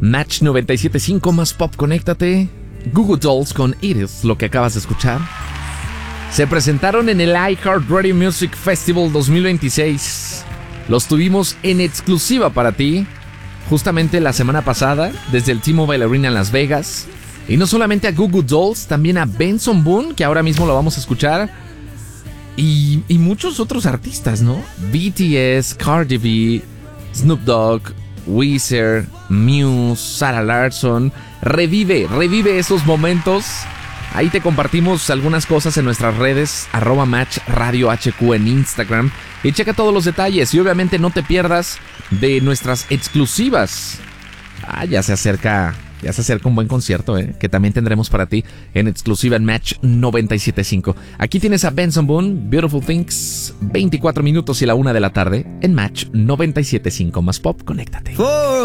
Match 97.5 más pop, conéctate. Goo Goo Dolls con It Is, lo que acabas de escuchar. Se presentaron en el iHeartRadio Music Festival 2026. Los tuvimos en exclusiva para ti, justamente la semana pasada, desde el T-Mobile Arena en Las Vegas. Y no solamente a Goo Goo Dolls, también a Benson Boone, que ahora mismo lo vamos a escuchar. Y muchos otros artistas, ¿no? BTS, Cardi B, Snoop Dogg, Weezer, Muse, Sarah Larsson. Revive esos momentos. Ahí te compartimos algunas cosas en nuestras redes, @MatchRadioHQ en Instagram. Y checa todos los detalles y obviamente no te pierdas de nuestras exclusivas. Ya se acerca un buen concierto, que también tendremos para ti en exclusiva en Match 97.5. Aquí tienes a Benson Boone, Beautiful Things, 24 minutos y la 1 de la tarde en Match 97.5 más pop, conéctate.